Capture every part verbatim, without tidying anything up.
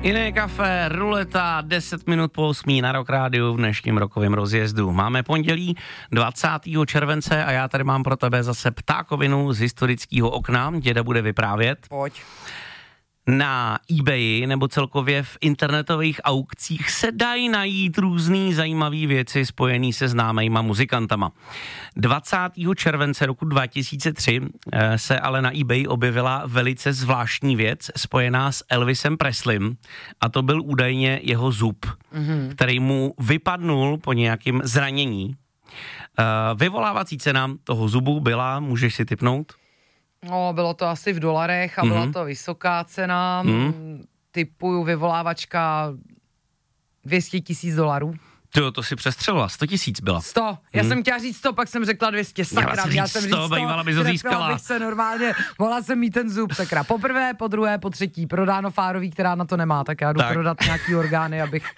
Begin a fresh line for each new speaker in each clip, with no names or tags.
Jiné kafe, ruleta, deset minut po osmí na Rock Rádiu v dnešním rokovém rozjezdu. Máme pondělí dvacátého července a já tady mám pro tebe zase ptákovinu z historického okna. Děda bude vyprávět.
Pojď.
Na eBayi nebo celkově v internetových aukcích se dají najít různý zajímavé věci spojené se známejma muzikantama. dvacátého července roku dva tisíce tři se ale na eBay objevila velice zvláštní věc spojená s Elvisem Presleym a to byl údajně jeho zub, mm-hmm. který mu vypadnul po nějakém zranění. Vyvolávací cena toho zubu byla, můžeš si tipnout?
No, bylo to asi v dolarech a mm-hmm. byla to vysoká cena, mm. typuju vyvolávačka dvě stě tisíc dolarů.
Tyjo, to si přestřelila, sto tisíc byla.
sto, já mm. jsem chtěla říct sto, pak jsem řekla dvě stě, sakra, já jsem říct sto,
bývala by to získala.
Bych se normálně, mohla jsem mít ten zub, sakra, po prvé, po druhé, po třetí, prodáno Fárový, která na to nemá, tak já jdu tak. prodat nějaký orgány, abych...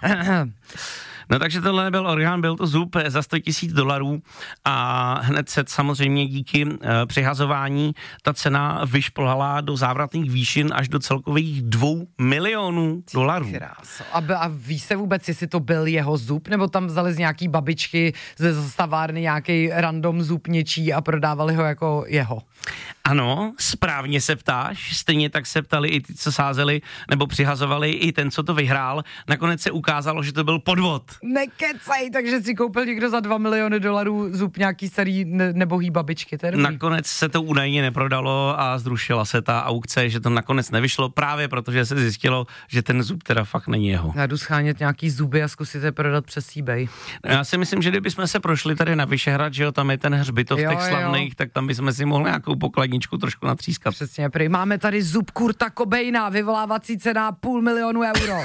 No takže tohle nebyl orgán, byl to zub za sto tisíc dolarů a hned se samozřejmě díky e, přihazování ta cena vyšplhala do závratných výšin až do celkových dvou milionů dolarů.
A, a ví se vůbec, jestli to byl jeho zub, nebo tam vzali z nějaký babičky ze zastavárny nějaký random zub něčí a prodávali ho jako jeho?
Ano, správně se ptáš, stejně tak se ptali i ty, co sázeli, nebo přihazovali i ten, co to vyhrál. Nakonec se ukázalo, že to byl podvod.
Nekecej, takže si koupil někdo za dva miliony dolarů zub nějaký starý ne- nebohý babičky. To je
nakonec se to údajně neprodalo a zrušila se ta aukce, že to nakonec nevyšlo právě protože se zjistilo, že ten zub teda fakt není jeho.
Já jdu schánět nějaký zuby a zkusit je prodat přes eBay.
Já si myslím, že kdybychom se prošli tady na Vyšehrad, že jo, tam je ten hřbitov jo, těch slavných, jo. tak tam bychom si mohli nějakou pokladničku trošku natřískat.
Přesně, prý máme tady zub Kurta Cobaina, vyvolávací cena půl milionu euro.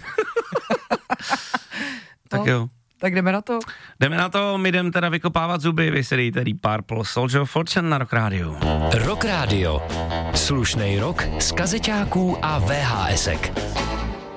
Tak jo.
Tak jdeme na to.
Jdeme na to, my jdeme teda vykopávat zuby, vy si dejte Deep Purple, Soldier of Fortune na Rock Radio.
Rock Radio. Slušnej rock z kazeťáků a vé há esek.